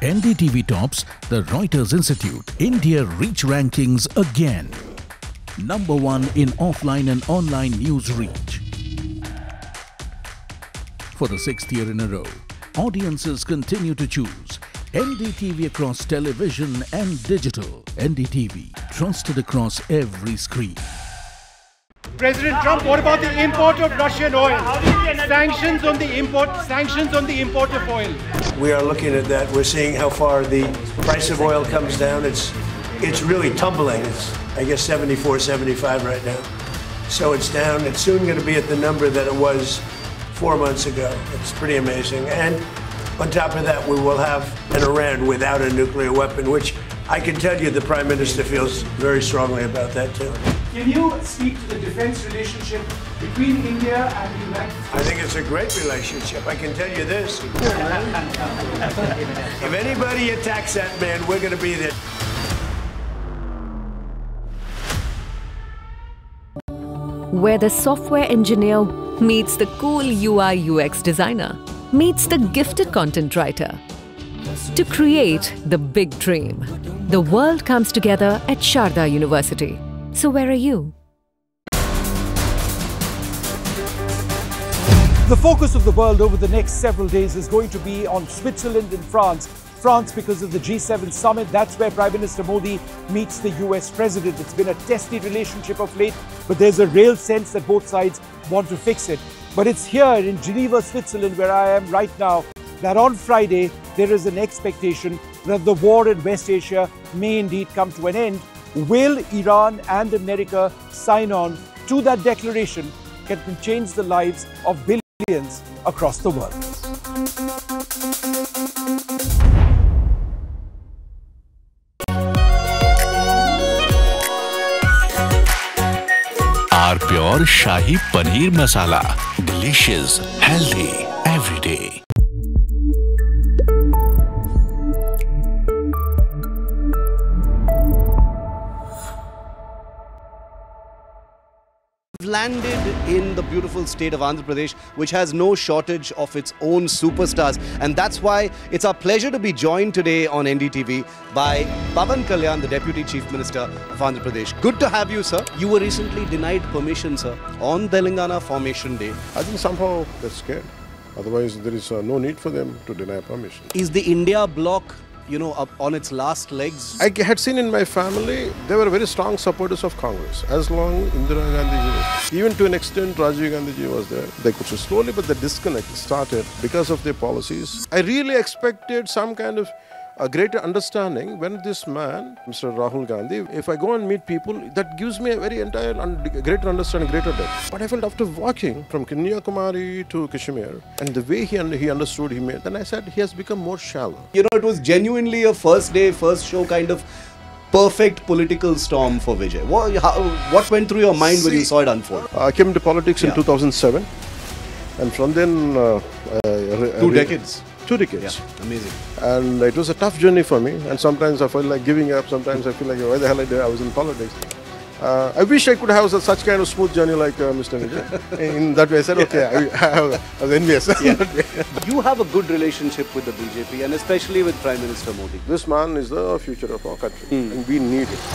NDTV tops the Reuters Institute India Reach Rankings again. Number 1 in offline and online news reach. For the 6th year in a row, audiences continue to choose NDTV across television and digital. NDTV, trusted across every screen. President Trump, what about the import of Russian oil? Sanctions on the import of oil. We are looking at that. We're seeing how far the price of oil comes down. It's really tumbling. It's, I guess, 74, 75 right now. So it's down. It's soon going to be at the number that it was 4 months ago. It's pretty amazing. And on top of that, we will have an Iran without a nuclear weapon, which I can tell you the Prime Minister feels very strongly about that too. Can you speak to the defense relationship between India and the United States? I think it's a great relationship. I can tell you this. If anybody attacks that man, we're going to be there. Where the software engineer meets the cool UI UX designer, meets the gifted content writer. To create the big dream, the world comes together at Sharda University. So where are you? The focus of the world over the next several days is going to be on Switzerland and France. France because of the G7 summit. That's where Prime Minister Modi meets the US President. It's been a testy relationship of late, but there's a real sense that both sides want to fix it. But it's here in Geneva, Switzerland, where I am right now, that on Friday there is an expectation that the war in West Asia may indeed come to an end. Will Iran and America sign on to that declaration that can change the lives of billions across the world? Our Pure Shahi Paneer Masala. Delicious, healthy, every day. Landed in the beautiful state of Andhra Pradesh, which has no shortage of its own superstars, and that's why it's our pleasure to be joined today on NDTV by Pawan Kalyan, the Deputy Chief Minister of Andhra Pradesh. Good to have you, sir. You were recently denied permission, sir, on Telangana Formation Day. I think somehow they're scared. Otherwise, there is no need for them to deny permission. Is the India bloc, you know, up on its last legs? I had seen in my family, they were very strong supporters of Congress. As long Indira Gandhi was, even to an extent Rajiv Gandhi was there. They could slowly, but the disconnect started because of their policies. I really expected some kind of a greater understanding when this man, Mr. Rahul Gandhi, if I go and meet people, that gives me a very greater understanding, greater depth. But I felt after walking from Kanyakumari to Kashmir, and the way he understood, then I said he has become more shallow. You know, it was genuinely a first day, first show kind of perfect political storm for Vijay. What went through your mind when you saw it unfold? I came into politics in 2007, and from then... 2 decades. 2 decades. Yeah, amazing. And it was a tough journey for me, and sometimes I felt like giving up, sometimes I feel like, why the hell I was in politics. I wish I could have such kind of smooth journey like Mr. Vijay. In that way I said, okay, I was envious. Yeah. You have a good relationship with the BJP and especially with Prime Minister Modi. This man is the future of our country and we need it.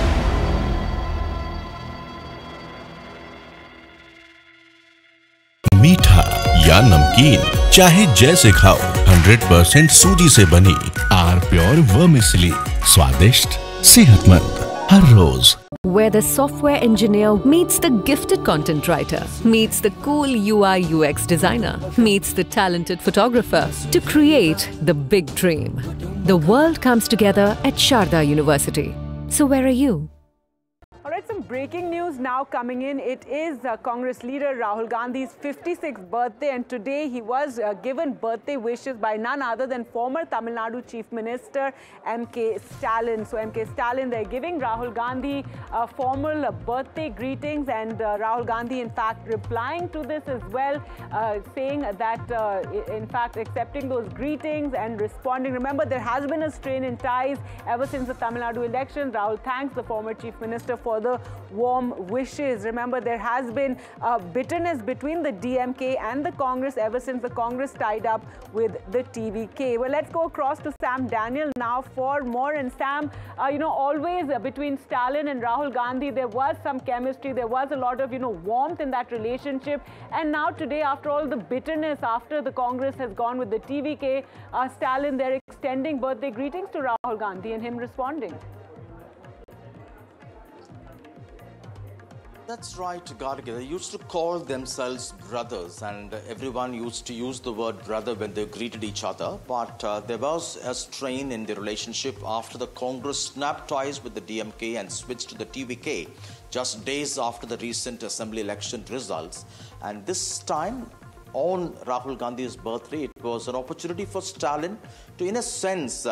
मीठा या नमकीन, चाहे जैसे खाओ, 100% सूजी से बनी are pure vermicelli, स्वादिष्ट, सेहतमंद, हर रोज. Where the software engineer meets the gifted content writer, meets the cool UI UX designer, meets the talented photographer to create the big dream. The world comes together at Sharda University. So where are you? All right, some breaking news now coming in. It is Congress leader Rahul Gandhi's 56th birthday, and today he was given birthday wishes by none other than former Tamil Nadu Chief Minister M.K. Stalin. So M.K. Stalin, they're giving Rahul Gandhi formal birthday greetings, and Rahul Gandhi in fact replying to this as well, saying that in fact accepting those greetings and responding. Remember, there has been a strain in ties ever since the Tamil Nadu elections. Rahul thanks the former Chief Minister for the the warm wishes. Remember, there has been bitterness between the DMK and the Congress ever since the Congress tied up with the TVK. Well, let's go across to Sam Daniel now for more. And Sam, always between Stalin and Rahul Gandhi, there was some chemistry, there was a lot of, warmth in that relationship. And now today, after all the bitterness after the Congress has gone with the TVK, Stalin, they're extending birthday greetings to Rahul Gandhi and him responding. That's right, Gargi. They used to call themselves brothers, and everyone used to use the word brother when they greeted each other. But there was a strain in the relationship after the Congress snapped ties with the DMK and switched to the TVK just days after the recent assembly election results. And this time, on Rahul Gandhi's birthday, it was an opportunity for Stalin to, in a sense,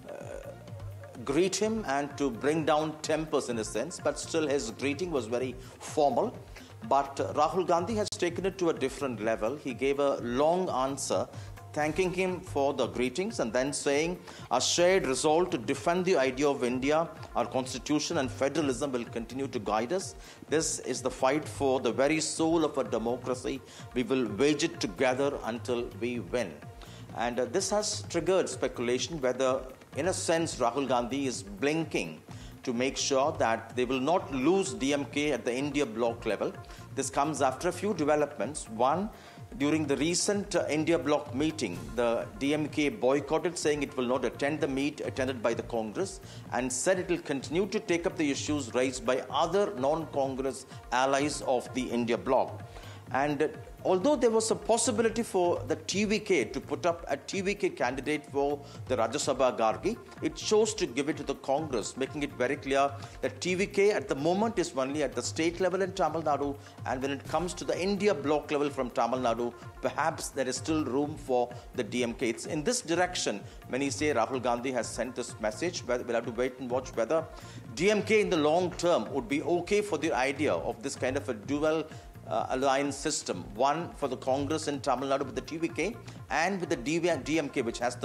greet him and to bring down tempers in a sense, but still his greeting was very formal. But Rahul Gandhi has taken it to a different level. He gave a long answer thanking him for the greetings and then saying a shared resolve to defend the idea of India, our constitution and federalism will continue to guide us. This is the fight for the very soul of a democracy. We will wage it together until we win. And this has triggered speculation whether, in a sense, Rahul Gandhi is blinking to make sure that they will not lose DMK at the India bloc level. This comes after a few developments. One, during the recent India bloc meeting, the DMK boycotted, saying it will not attend the meet attended by the Congress and said it will continue to take up the issues raised by other non-Congress allies of the India bloc. And although there was a possibility for the TVK to put up a TVK candidate for the Rajya Sabha, Gargi, it chose to give it to the Congress, making it very clear that TVK at the moment is only at the state level in Tamil Nadu, and when it comes to the India bloc level from Tamil Nadu, perhaps there is still room for the DMK. It's in this direction, many say Rahul Gandhi has sent this message. We'll have to wait and watch whether DMK in the long term would be okay for the idea of this kind of a dual alliance system, one for the Congress in Tamil Nadu with the TVK and with the DMK, which has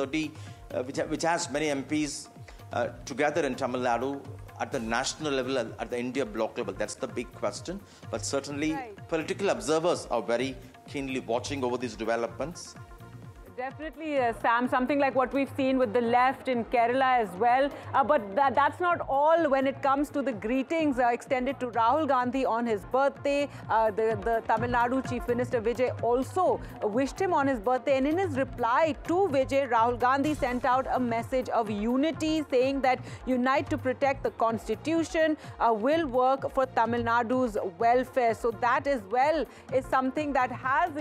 which has many MPs together in Tamil Nadu at the national level, at the India bloc level. That's the big question. But certainly, political observers are very keenly watching over these developments. Definitely, Sam, something like what we've seen with the left in Kerala as well. But that's not all when it comes to the greetings extended to Rahul Gandhi on his birthday. The Tamil Nadu Chief Minister Vijay also wished him on his birthday. And in his reply to Vijay, Rahul Gandhi sent out a message of unity, saying that unite to protect the constitution, will work for Tamil Nadu's welfare. So that as well is something that has,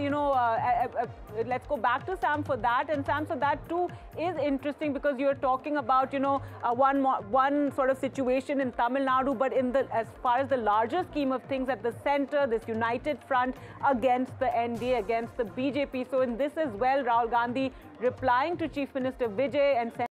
let's go back to Sam for that. And Sam, so that too is interesting because you're talking about, one sort of situation in Tamil Nadu, but as far as the larger scheme of things at the center, this united front against the NDA, against the BJP. So in this as well, Rahul Gandhi replying to Chief Minister Vijay and saying,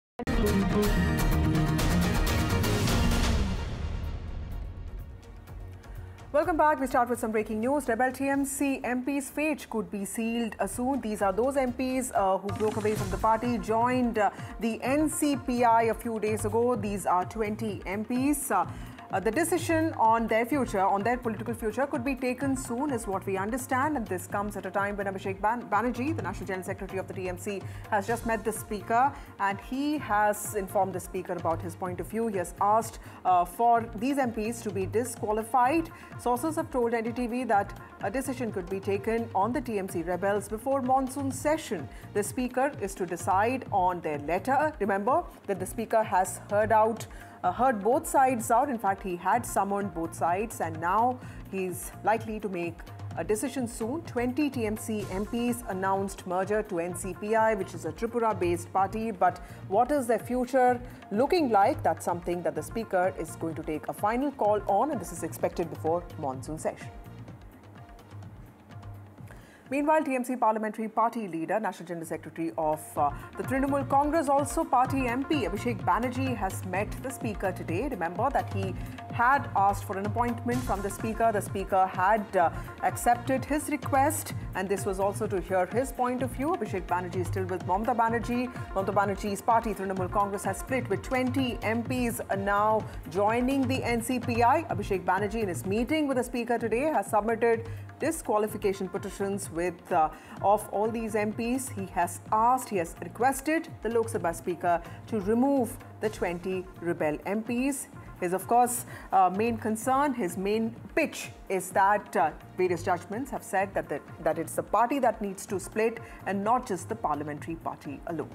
welcome back. We start with some breaking news. Rebel TMC MPs' fate could be sealed soon. These are those MPs who broke away from the party, joined the NCPI a few days ago. These are 20 MPs. The decision on their future, on their political future, could be taken soon, is what we understand. And this comes at a time when Abhishek Banerjee, the National General Secretary of the TMC, has just met the Speaker, and he has informed the Speaker about his point of view. He has asked for these MPs to be disqualified. Sources have told NDTV that a decision could be taken on the TMC rebels before monsoon session. The Speaker is to decide on their letter. Remember that the Speaker has heard both sides out. In fact, he had summoned both sides, and now he's likely to make a decision soon. 20 TMC MPs announced merger to NCPI, which is a Tripura-based party. But what is their future looking like? That's something that the Speaker is going to take a final call on, and this is expected before monsoon session. Meanwhile, TMC Parliamentary Party leader, National General Secretary of the Trinamool Congress, also party MP Abhishek Banerjee has met the Speaker today. Remember that he had asked for an appointment from the Speaker. The Speaker had accepted his request, and this was also to hear his point of view. Abhishek Banerjee is still with Mamata Banerjee. Mamata Banerjee's party, Trinamool Congress, has split with 20 MPs now joining the NCPI. Abhishek Banerjee, in his meeting with the Speaker today, has submitted disqualification petitions with of all these MPs. He has requested the Lok Sabha Speaker to remove the 20 rebel MPs. His, of course, main concern, his main pitch is that various judgments have said that it's the party that needs to split and not just the parliamentary party alone.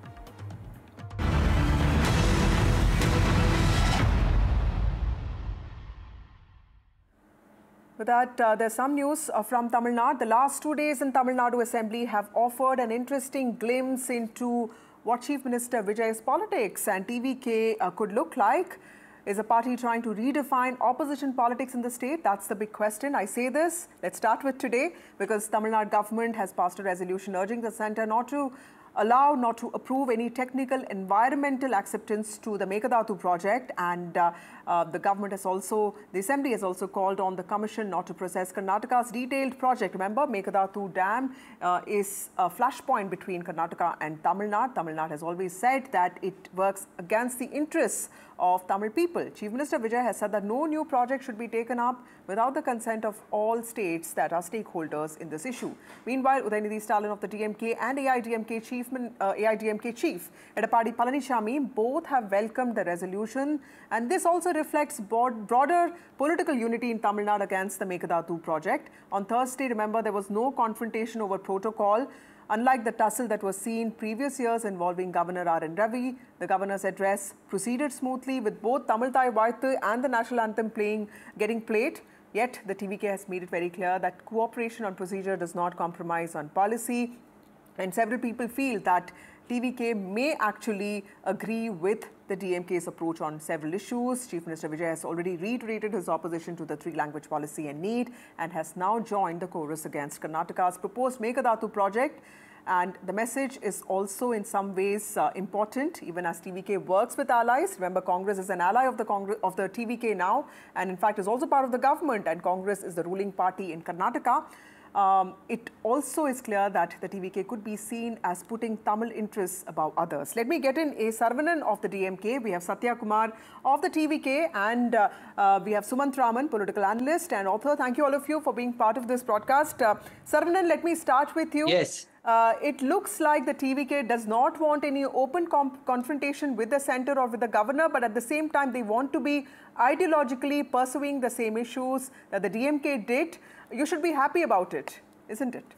With that, there's some news from Tamil Nadu. The last 2 days in Tamil Nadu Assembly have offered an interesting glimpse into what Chief Minister Vijay's politics and TVK could look like. Is a party trying to redefine opposition politics in the state? That's the big question. I say this, let's start with today, because Tamil Nadu government has passed a resolution urging the centre not to approve any technical environmental acceptance to the Meghadathu project, and the Assembly has also called on the Commission not to process Karnataka's detailed project. Remember, Meghadathu Dam is a flashpoint between Karnataka and Tamil Nadu. Tamil Nadu has always said that it works against the interests of Tamil people. Chief Minister Vijay has said that no new project should be taken up without the consent of all states that are stakeholders in this issue. Meanwhile, Udayanidhi Stalin of the DMK and AIDMK chief Edappadi Palaniswamy both have welcomed the resolution, and this also reflects broader political unity in Tamil Nadu against the Meghadathu project. On Thursday, remember, there was no confrontation over protocol. Unlike the tussle that was seen previous years involving Governor R.N. Ravi, the governor's address proceeded smoothly with both Tamil Thai Vaithu and the national anthem getting played. Yet, the TVK has made it very clear that cooperation on procedure does not compromise on policy. And several people feel that TVK may actually agree with the DMK's approach on several issues. Chief Minister Vijay has already reiterated his opposition to the three-language policy and need, and has now joined the chorus against Karnataka's proposed Meghadathu project. And the message is also in some ways important, even as TVK works with allies. Remember, Congress is an ally of the TVK now, and in fact is also part of the government, and Congress is the ruling party in Karnataka. It also is clear that the TVK could be seen as putting Tamil interests above others. Let me get in A. Saravanan of the DMK. We have Satya Kumar of the TVK, and we have Sumant Raman, political analyst and author. Thank you all of you for being part of this broadcast. Saravanan, let me start with you. Yes. It looks like the TVK does not want any open confrontation with the centre or with the governor, but at the same time, they want to be ideologically pursuing the same issues that the DMK did. You should be happy about it, isn't it?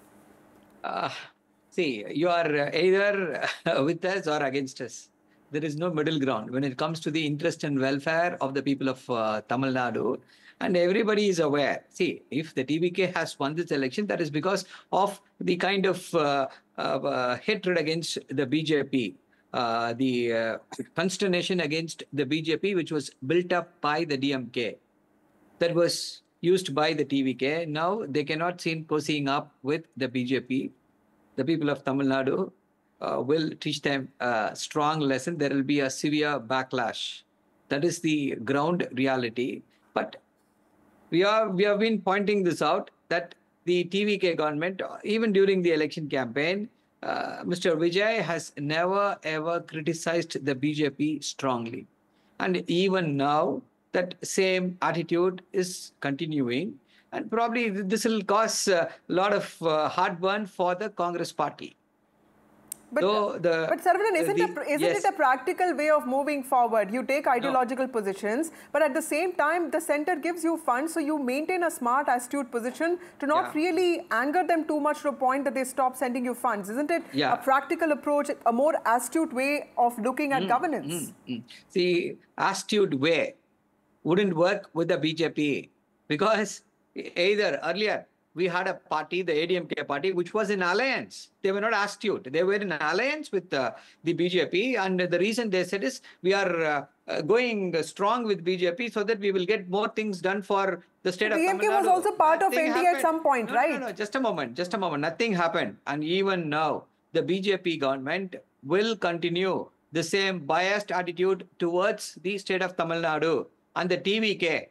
See, you are either with us or against us. There is no middle ground when it comes to the interest and welfare of the people of Tamil Nadu. And everybody is aware. See, if the TVK has won this election, that is because of the kind of hatred against the BJP, the consternation against the BJP, which was built up by the DMK. That was used by the TVK. Now they cannot seem cozying up with the BJP. The people of Tamil Nadu will teach them a strong lesson. There will be a severe backlash. That is the ground reality. But we have been pointing this out, that the TVK government, even during the election campaign, Mr. Vijay has never ever criticized the BJP strongly. And even now, that same attitude is continuing. And probably this will cause a lot of heartburn for the Congress party. But Saravanan, isn't it a practical way of moving forward? You take ideological positions, but at the same time, the centre gives you funds, so you maintain a smart, astute position to not really anger them too much to a point that they stop sending you funds. Isn't it a practical approach, a more astute way of looking at governance? See, astute way wouldn't work with the BJP, because either earlier we had a party, the ADMK party, which was in alliance. They were not astute. They were in alliance with the BJP. And the reason they said is, we are going strong with BJP so that we will get more things done for the state of Tamil Nadu. DMK was also part of Nothing NDA at happened. some point, right? No, just a moment. Nothing happened. And even now, the BJP government will continue the same biased attitude towards the state of Tamil Nadu and the TVK.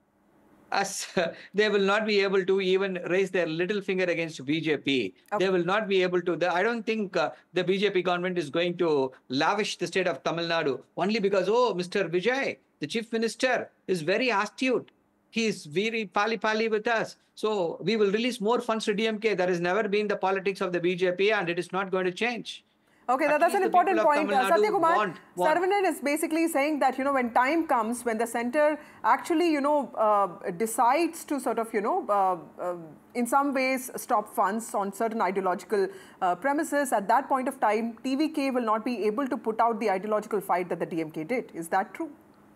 As they will not be able to even raise their little finger against BJP. Okay. They will not be able to. I don't think the BJP government is going to lavish the state of Tamil Nadu only because, Mr. Vijay, the chief minister, is very astute. He is very pally with us. So we will release more funds to DMK. That has never been the politics of the BJP and it is not going to change. Okay, that's an important point. Satya Kumar, Saravanan is basically saying that, when time comes, when the centre actually, decides to sort of, in some ways stop funds on certain ideological premises, at that point of time, TVK will not be able to put out the ideological fight that the DMK did. Is that true?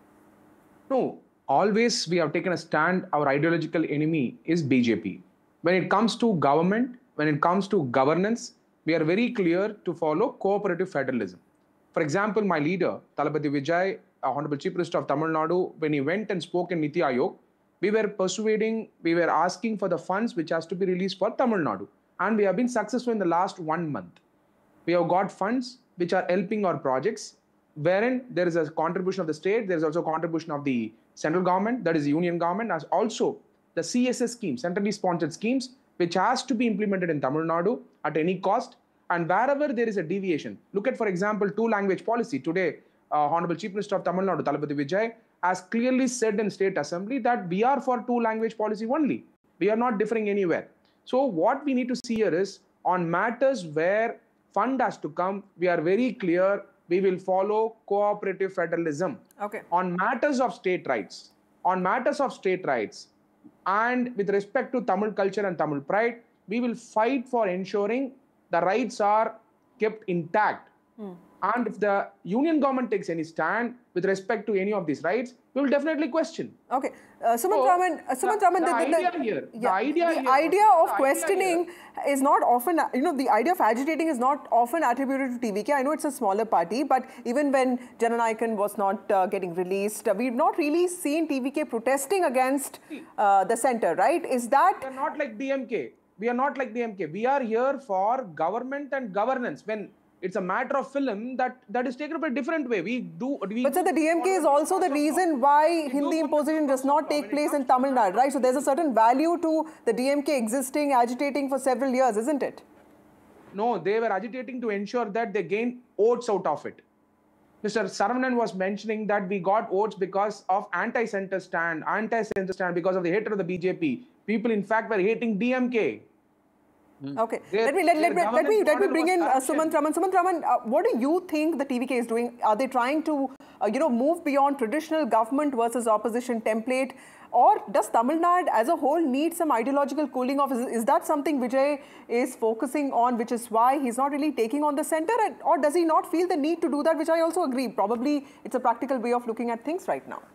No, always we have taken a stand. Our ideological enemy is BJP. When it comes to government, when it comes to governance, we are very clear to follow cooperative federalism. For example, my leader, Thalapathy Vijay, Honorable Chief Minister of Tamil Nadu, when he went and spoke in Niti Aayog, we were asking for the funds which has to be released for Tamil Nadu. And we have been successful in the last 1 month. We have got funds which are helping our projects, wherein there is a contribution of the state, there is also a contribution of the central government, that is the union government, as also the CSS schemes, centrally sponsored schemes, which has to be implemented in Tamil Nadu at any cost. And wherever there is a deviation, look at, for example, two-language policy. Today, Honorable Chief Minister of Tamil Nadu, Thalapathy Vijay, has clearly said in State Assembly that we are for two-language policy only. We are not differing anywhere. So what we need to see here is, on matters where fund has to come, we are very clear, we will follow cooperative federalism. Okay. On matters of state rights, and with respect to Tamil culture and Tamil pride, we will fight for ensuring the rights are kept intact. And if the union government takes any stand with respect to any of these rights, we will definitely question. Okay. Sumant Raman, the idea of questioning is not often, the idea of agitating is not often attributed to TVK. I know it's a smaller party, but even when Jananayakan was not getting released, we've not really seen TVK protesting against the centre, right? Is that... We are not like DMK. We are here for government and governance. When it's a matter of film, that is taken up a different way. But sir, the DMK is also the reason why Hindi imposition does not take place in Tamil Nadu, right? So there's a certain value to the DMK existing, agitating for several years, isn't it? No, they were agitating to ensure that they gain votes out of it. Mr. Saravanan was mentioning that we got votes because of anti-center stand because of the hatred of the BJP. People, in fact, were hating DMK. Okay. Let me bring in Sumant Raman. Sumant Raman, what do you think the TVK is doing? Are they trying to, move beyond traditional government versus opposition template? Or does Tamil Nadu as a whole need some ideological cooling off? Is that something Vijay is focusing on, which is why he's not really taking on the centre? Or does he not feel the need to do that, which I also agree? Probably it's a practical way of looking at things right now.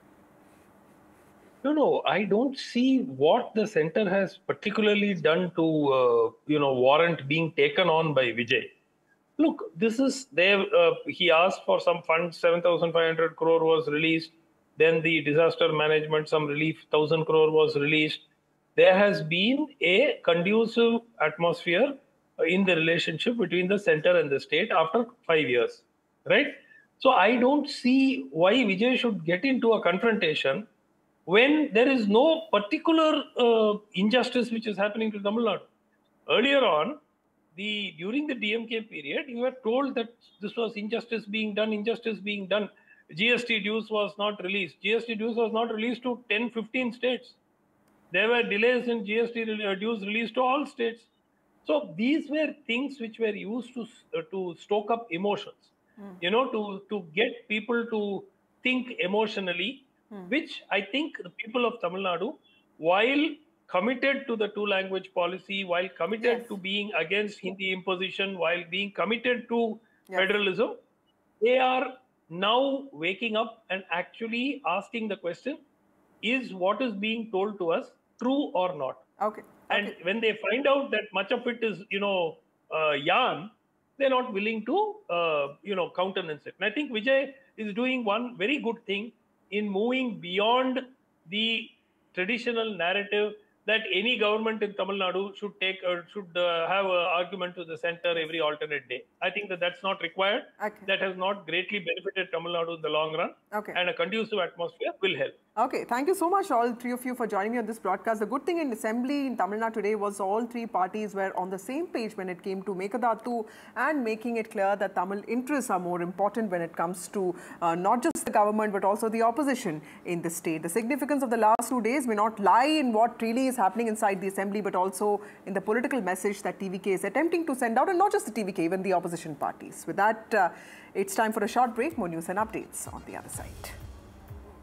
No, I don't see what the centre has particularly done to, warrant being taken on by Vijay. Look, this is there. He asked for some funds, 7,500 crore was released. Then the disaster management, some relief, 1,000 crore was released. There has been a conducive atmosphere in the relationship between the centre and the state after 5 years, right? So I don't see why Vijay should get into a confrontation when there is no particular injustice which is happening to Tamil Nadu. Earlier on, during the DMK period, you were told that this was injustice being done. GST dues was not released. GST dues was not released to 10, 15 states. There were delays in GST dues released to all states. So these were things which were used to stoke up emotions, to get people to think emotionally, which I think the people of Tamil Nadu, while committed to the two-language policy, while committed to being against Hindi imposition, while being committed to federalism, they are now waking up and actually asking the question, is what is being told to us true or not? Okay. And when they find out that much of it is, yarn, they're not willing to, countenance it. And I think Vijay is doing one very good thing in moving beyond the traditional narrative that any government in Tamil Nadu should have an argument to the center every alternate day. I think that that's not required. Okay. That has not greatly benefited Tamil Nadu in the long run. Okay. And a conducive atmosphere will help. Okay, thank you so much, all three of you, for joining me on this broadcast. The good thing in Assembly in Tamil Nadu today was all three parties were on the same page when it came to Mekadattu and making it clear that Tamil interests are more important when it comes to not just the government but also the opposition in the state. The significance of the last 2 days may not lie in what really is happening inside the Assembly but also in the political message that TVK is attempting to send out, and not just the TVK, even the opposition parties. With that, it's time for a short break. More news and updates on the other side.